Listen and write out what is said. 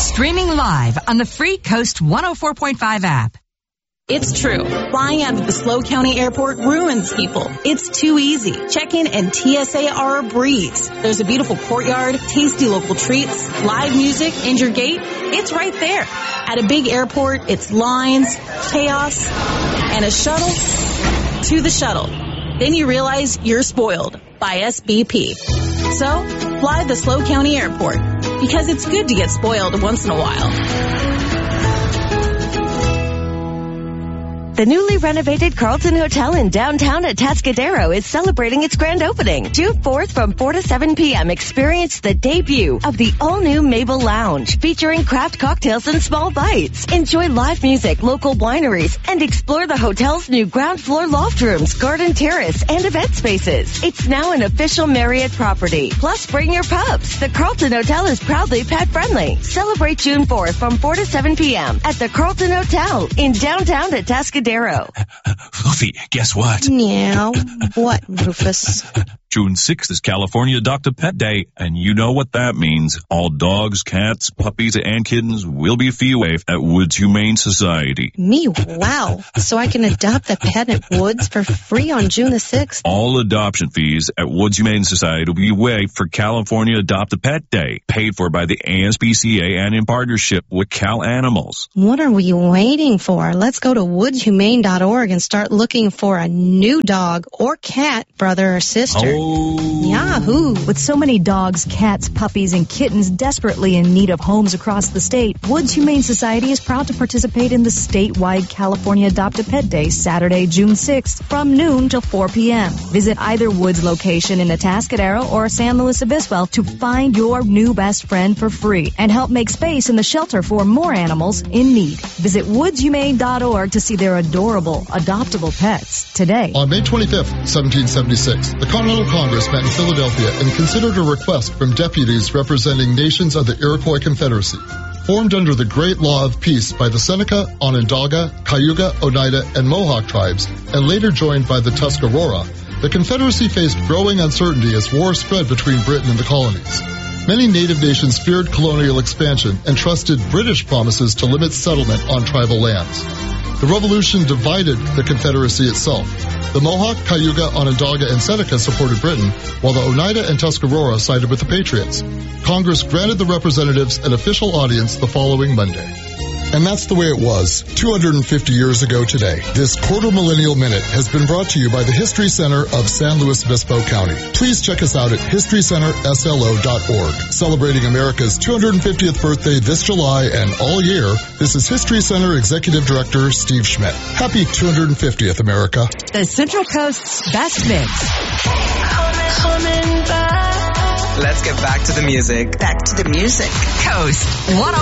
streaming live on the free Coast 104.5 app. It's true. Flying out of the SLO County Airport ruins people. It's too easy. Check-in and TSA are a breeze. There's a beautiful courtyard, tasty local treats, live music, and your gate, it's right there. At a big airport, it's lines, chaos, and a shuttle to the shuttle. Then you realize you're spoiled by SBP. So, fly the SLO County Airport, because it's good to get spoiled once in a while. The newly renovated Carlton Hotel in downtown Atascadero is celebrating its grand opening. June 4th from 4 to 7 p.m. Experience the debut of the all-new Mabel Lounge, featuring craft cocktails and small bites. Enjoy live music, local wineries, and explore the hotel's new ground floor loft rooms, garden terrace, and event spaces. It's now an official Marriott property. Plus, bring your pups. The Carlton Hotel is proudly pet-friendly. Celebrate June 4th from 4 to 7 p.m. at the Carlton Hotel in downtown Atascadero. Fluffy, guess what? Meow. What, Rufus? June 6th is California Adopt a Pet Day, and you know what that means. All dogs, cats, puppies, and kittens will be fee waived at Woods Humane Society. Me, wow. So I can adopt a pet at Woods for free on June the 6th? All adoption fees at Woods Humane Society will be waived for California Adopt a Pet Day, paid for by the ASPCA and in partnership with Cal Animals. What are we waiting for? Let's go to woodshumane.org and start looking for a new dog or cat, brother or sister. Yahoo! With so many dogs, cats, puppies, and kittens desperately in need of homes across the state, Woods Humane Society is proud to participate in the statewide California Adopt a Pet Day, Saturday, June 6th, from noon till 4 p.m. Visit either Woods location in Atascadero or San Luis Obispo to find your new best friend for free and help make space in the shelter for more animals in need. Visit woodshumane.org to see their adorable, adoptable pets today. On May 25th, 1776, the Continental Congress met in Philadelphia and considered a request from deputies representing nations of the Iroquois Confederacy. Formed under the Great Law of Peace by the Seneca, Onondaga, Cayuga, Oneida, and Mohawk tribes, and later joined by the Tuscarora, the Confederacy faced growing uncertainty as war spread between Britain and the colonies. Many native nations feared colonial expansion and trusted British promises to limit settlement on tribal lands. The Revolution divided the Confederacy itself. The Mohawk, Cayuga, Onondaga, and Seneca supported Britain, while the Oneida and Tuscarora sided with the Patriots. Congress granted the representatives an official audience the following Monday. And that's the way it was 250 years ago today. This Quarter Millennial Minute has been brought to you by the History Center of San Luis Obispo County. Please check us out at historycenterslo.org. Celebrating America's 250th birthday this July and all year, this is History Center Executive Director Steve Schmidt. Happy 250th, America. The Central Coast's best mix. Coming back. Let's get back to the music. Back to the music. Coast 104.5.